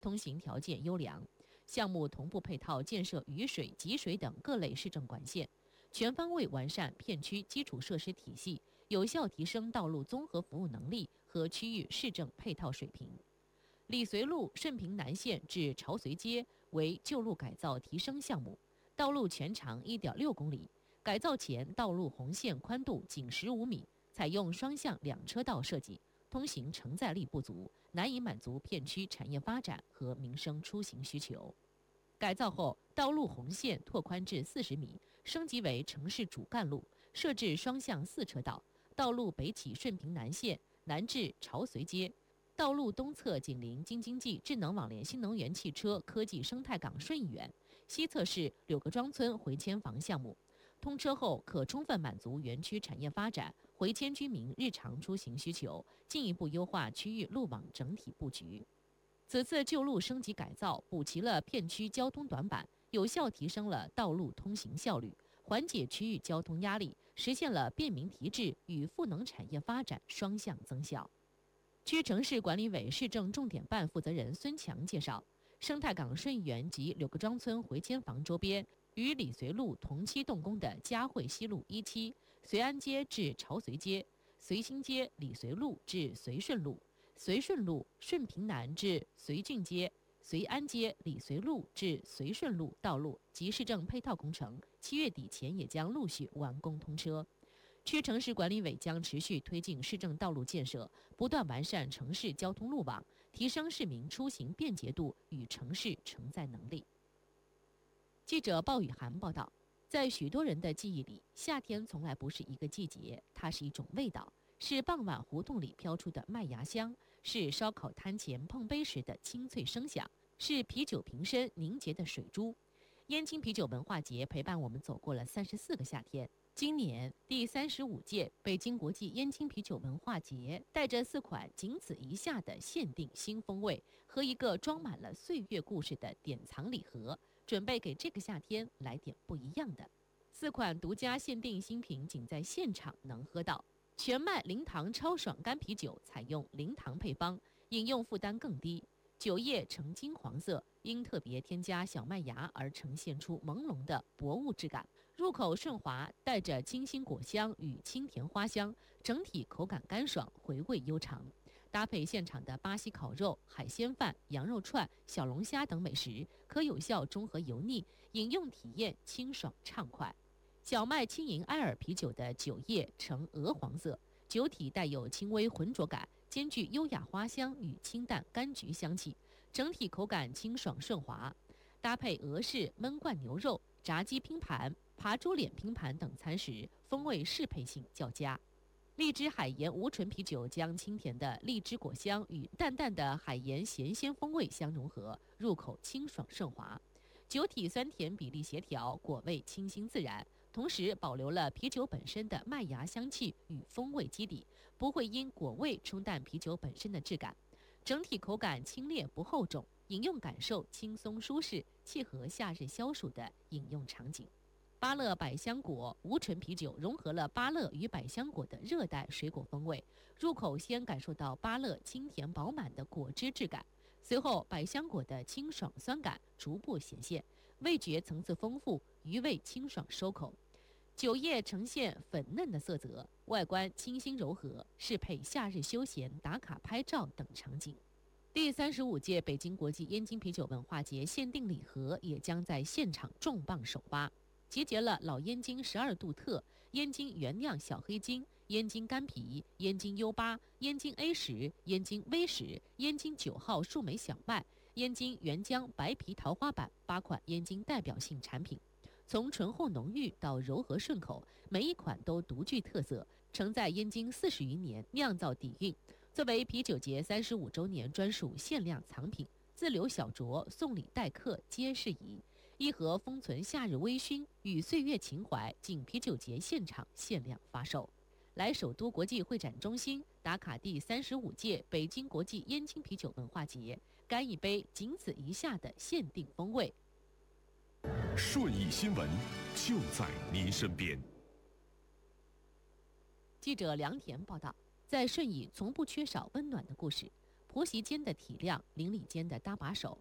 通行条件优良。项目同步配套建设雨水、集水等各类市政管线，全方位完善片区基础设施体系，有效提升道路综合服务能力和区域市政配套水平。李随路顺平南线至潮绥街为旧路改造提升项目，道路全长 1.6 公里，改造前道路红线宽度仅15米，采用双向两车道设计，通行承载力不足，难以满足片区产业发展和民生出行需求。改造后，道路红线拓宽至40米，升级为城市主干路，设置双向4车道。道路北起顺平南线，南至潮绥街；道路东侧紧邻京津冀智能网联新能源汽车科技生态港顺义园，西侧是柳各庄村回迁房项目。通车后，可充分满足园区产业发展、回迁居民日常出行需求，进一步优化区域路网整体布局。此次旧路升级改造，补齐了片区交通短板，有效提升了道路通行效率，缓解区域交通压力，实现了便民提质与赋能产业发展双向增效。区城市管理委市政重点办负责人孙强介绍，生态港顺义园及柳各庄村回迁房周边，与李随路同期动工的嘉汇西路1期、随安街至潮绥街、随新街李随路至随顺路、随顺路顺平南至随郡街、随安街李随路至随顺路道路及市政配套工程，7月底前也将陆续完工通车。区城市管理委将持续推进市政道路建设，不断完善城市交通路网，提升市民出行便捷度与城市承载能力。记者鲍雨涵报道，在许多人的记忆里，夏天从来不是一个季节，它是一种味道，是傍晚胡同里飘出的麦芽香，是烧烤摊前碰杯时的清脆声响，是啤酒瓶身凝结的水珠。燕京啤酒文化节陪伴我们走过了34个夏天。今年第35届北京国际燕京啤酒文化节带着4款仅此一夏的限定新风味和一个装满了岁月故事的典藏礼盒，准备给这个夏天来点不一样的。4款独家限定新品仅在现场能喝到。全麦零糖超爽干啤酒采用零糖配方，饮用负担更低。酒液呈金黄色，因特别添加小麦芽而呈现出朦胧的薄雾质感，入口顺滑，带着清新果香与清甜花香，整体口感干爽，回味悠长。搭配现场的巴西烤肉、海鲜饭、羊肉串、小龙虾等美食，可有效中和油腻，饮用体验清爽畅快。小麦轻盈埃尔啤酒的酒液呈鹅黄色，酒体带有轻微浑浊感，兼具优雅花香与清淡柑橘香气，整体口感清爽顺滑。搭配俄式焖罐牛肉、炸鸡拼盘、扒猪脸拼盘等餐食，风味适配性较佳。荔枝海盐无醇啤酒将清甜的荔枝果香与淡淡的海盐咸鲜风味相融合，入口清爽顺滑。酒体酸甜比例协调，果味清新自然，同时保留了啤酒本身的麦芽香气与风味基底，不会因果味冲淡啤酒本身的质感。整体口感清冽不厚重，饮用感受轻松舒适，契合夏日消暑的饮用场景。芭乐百香果无醇啤酒融合了芭乐与百香果的热带水果风味，入口先感受到芭乐清甜饱满的果汁质感，随后百香果的清爽酸感逐步显现，味觉层次丰富，余味清爽收口。酒液呈现粉嫩的色泽，外观清新柔和，适配夏日休闲、打卡拍照等场景。第35届北京国际燕京啤酒文化节限定礼盒也将在现场重磅首发，集结了老燕京12度特、燕京原酿小黑金、燕京干啤、燕京 U8、燕京 A10、燕京 V10、燕京9号树莓小麦、燕京原浆白皮桃花板8款燕京代表性产品。从醇厚浓郁到柔和顺口，每一款都独具特色，承载燕京40余年酿造底蕴。作为啤酒节35周年专属限量藏品，自留小酌、送礼待客皆适宜。一盒封存夏日微醺与岁月情怀，仅啤酒节现场限量发售。来首都国际会展中心打卡第35届北京国际燕京啤酒文化节，干一杯仅此一夏的限定风味。 顺义新闻就在您身边。 记者梁田报道，在顺义从不缺少温暖的故事。 婆媳间的体谅，邻里间的搭把手。